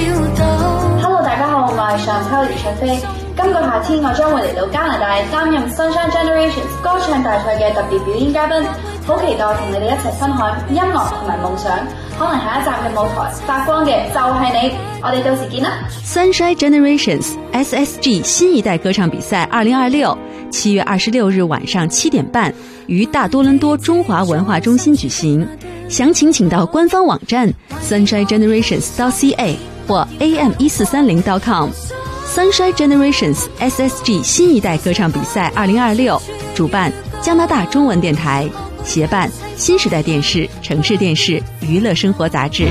Hello， 大家好，我係上秋連卓飛。今個夏天我將會嚟到加拿大擔任 Sunshine Generations 歌唱大賽嘅特別表演嘉賓，好期待同你哋一齊分享音樂同埋夢想。可能下一站嘅舞台發光嘅就係你，我哋到時見啦。 Sunshine Generations SSG 新一代歌唱比賽2026 7月26日晚上7點半於大多倫多中華文化中心舉行，詳情請到官方網站 sunshinegenerations.ca 或 am1430.com。Sunshine Generations SSG 新一代歌唱比賽2026主辦加拿大中文電台，協辦新時代電視、城市電視、娛樂生活雜誌。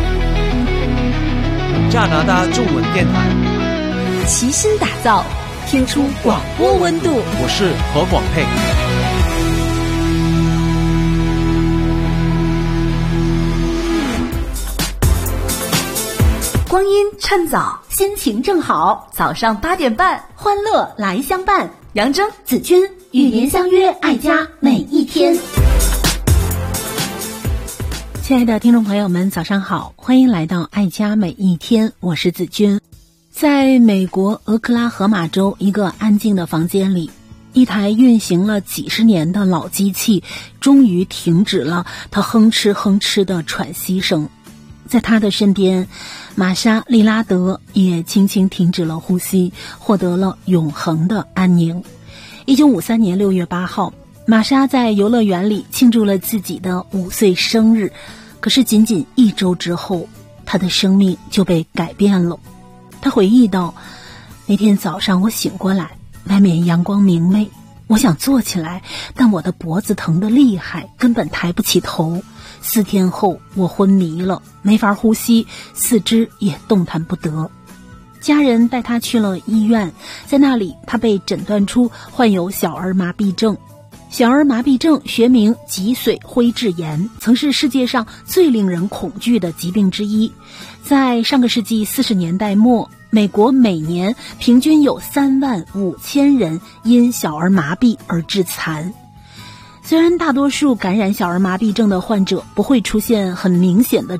加拿大中文電台齊心打造，聽出廣播溫度。 我是何廣沛。 光阴趁早，心情正好，早上8點半，歡樂來相伴。楊錚、子君與您相約愛家每一天。 亲爱的听众朋友们，早上好，欢迎来到爱家每一天，我是子君。在美国俄克拉荷马州一个安静的房间里，一台运行了几十年的老机器终于停止了它哼哧哼哧的喘息声。在他的身边，玛莎·利拉德也轻轻停止了呼吸，获得了永恒的安宁。1953年6月8号，玛莎在游乐园里庆祝了自己的5岁生日，可是仅仅1周之后，她的生命就被改变了。她回忆道，那天早上我醒过来，外面阳光明媚，我想坐起来，但我的脖子疼得厉害，根本抬不起头。4天后我昏迷了，没法呼吸，四肢也动弹不得。家人带他去了医院，在那里他被诊断出患有小儿麻痹症。小儿麻痹症学名脊髓灰质炎，曾是世界上最令人恐惧的疾病之一。在上个世纪40年代末，美国每年平均有35000人因小儿麻痹而致残。虽然大多数感染小儿麻痹症的患者不会出现很明显的